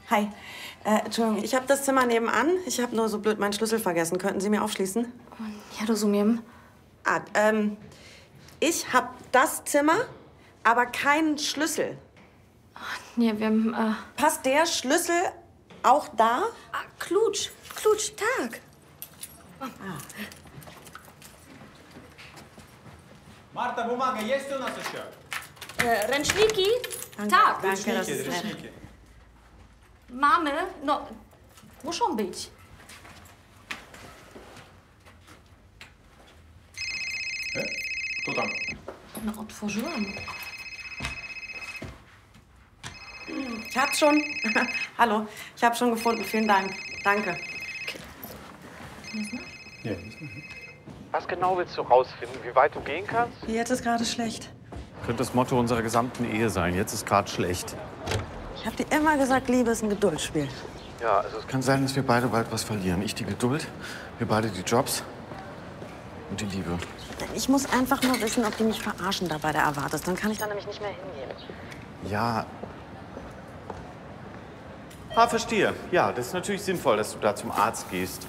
Hi. Entschuldigung, ich habe das Zimmer nebenan. Ich habe nur so blöd meinen Schlüssel vergessen. Könnten Sie mir aufschließen? Ja, rozumiem. Ich habe das Zimmer, aber keinen Schlüssel. Nie wiem. Passt der Schlüssel auch da? Klucz, tak. Marta, bумага есть у нас еще? Ręczniki? Tak. Danke, das Ręczniki, ist nett. ręczniki. Mamy? No, muszą być. Кто там? No, otworzyłam. Ich hab's schon. Hallo, ich habe schon gefunden. Vielen Dank. Danke. Was genau willst du rausfinden? Wie weit du gehen kannst? Jetzt ist gerade schlecht. Könnte das Motto unserer gesamten Ehe sein. Jetzt ist gerade schlecht. Ich habe dir immer gesagt, Liebe ist ein Geduldsspiel. Ja, also Kann sein, dass wir beide bald was verlieren. Ich die Geduld, wir beide die Jobs und die Liebe. Ich muss einfach nur wissen, ob die mich verarschen da bei der Erwartes. Dann kann ich da nämlich nicht mehr hingehen. Ja. Ah, verstehe. Ja, das ist natürlich sinnvoll, dass du da zum Arzt gehst.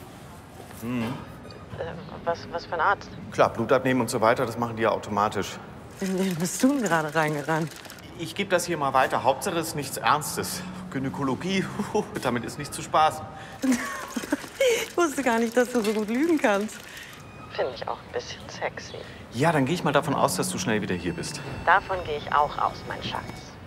Was für ein Arzt? Klar, Blut abnehmen und so weiter, das machen die ja automatisch. In wen bist du denn gerade reingerannt? Ich gebe das hier mal weiter. Hauptsache ist nichts Ernstes. Gynäkologie, damit ist nicht zu spaßen. Ich wusste gar nicht, dass du so gut lügen kannst. Finde ich auch ein bisschen sexy. Ja, dann gehe ich mal davon aus, dass du schnell wieder hier bist. Davon gehe ich auch aus, mein Schatz.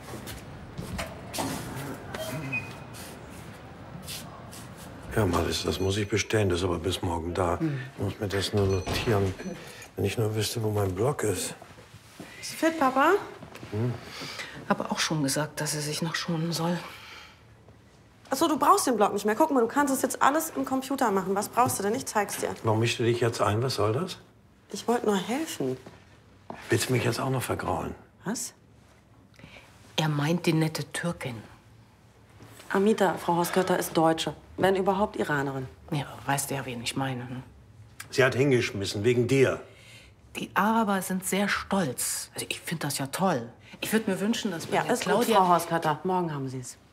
Ja, Malis, das muss ich bestellen. Das ist aber bis morgen da. Ich muss mir das nur notieren. Wenn ich nur wüsste, wo mein Block ist. Ist fit, Papa? Habe auch schon gesagt, dass er sich noch schonen soll. Achso, du brauchst den Block nicht mehr. Guck mal, du kannst es jetzt alles im Computer machen. Was brauchst du denn? Ich zeig's dir. Warum mischst du dich jetzt ein? Was soll das? Ich wollte nur helfen. Willst du mich jetzt auch noch vergraulen? Was? Er meint die nette Türkin. Amita, Frau Hoskötter, ist Deutsche. Wenn überhaupt Iranerin. Ja, weißt du ja, wen ich meine. Ne? Sie hat hingeschmissen, wegen dir. Die Araber sind sehr stolz. Also ich finde das ja toll. Ich würde mir wünschen, dass Ja, meine ist gut, Claudia... Frau Hoskötter. Morgen haben Sie es.